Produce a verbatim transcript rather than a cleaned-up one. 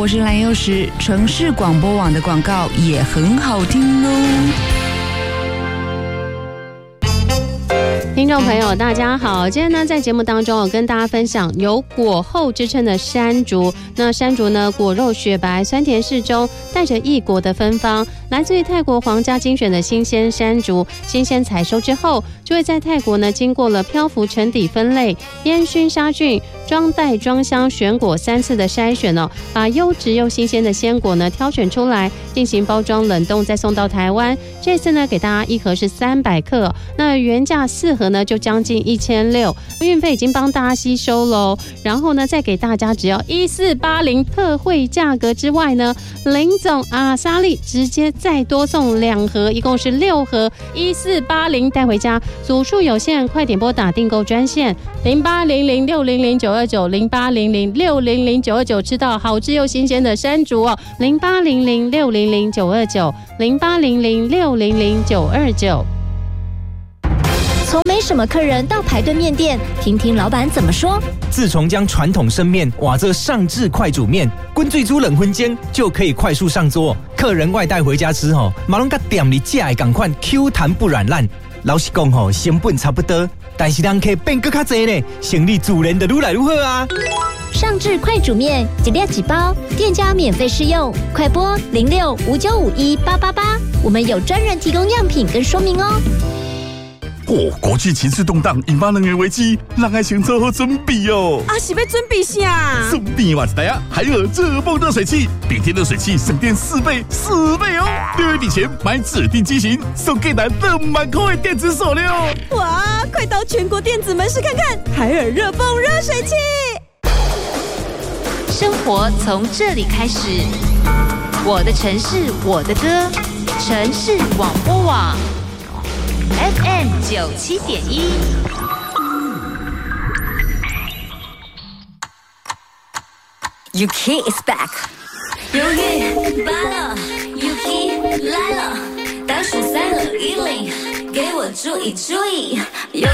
我是蓝幼时。城市广播网的广告也很好听哦。 听众朋友大家好，今天呢在节目当中我跟大家分享有果后之称的山竹。那山竹呢果肉雪白，酸甜适中，带着异国的芬芳，来自于泰国皇家精选的新鲜山竹，新鲜采收之后就会在泰国呢经过了漂浮沉底分类、烟熏杀菌、装袋装箱选果三次的筛选哦，把优质又新鲜的鲜果呢挑选出来，进行包装冷冻，再送到台湾。这次呢给大家一盒是三百克，那原价四盒呢就将近一千六，运费已经帮大家吸收喽。然后呢再给大家只要一四八零特惠价格之外呢，林总阿莎莉直接再多送两盒，一共是六盒，一四八零带回家。组数有限，快点拨打订购专线零八零零六零零九二九零八零零六零零九二九，吃到好吃又新鲜的山竹哦，零八零零六零零九二九零八零零六零零九二九。 从没什么客人到排队面店，听听老板怎么说。 自从将传统生面瓦这上至快煮面，滚最煮冷荤煎就可以快速上桌。客人外带回家吃吼，马龙甲店里食的同款 Q 弹不软烂。老实讲吼，成本差不多，但是人客变更较多呢，生意自然就愈来愈好啊。 上至快煮面，一粒几包，店家免费试用，快拨零六五九五一八八八，我们有专人提供样品跟说明哦。 哦，国际情势动荡，引发能源危机，让爱情做好准备哦。 啊，是要准备啥？ 准备哇塞啊！海尔热泵热水器，冰天热水器省电四倍，四倍哦！六月底前买指定机型，送给咱两万块的电子手链哦！ 哇，快到全国电子门市看看，海尔热泵热水器。 生活从这里开始，我的城市，我的歌，城市广播网。F M 九七点一。 Yuki is back。六月八了 ，Yuki 来了，倒数三二一零，给我注意注意。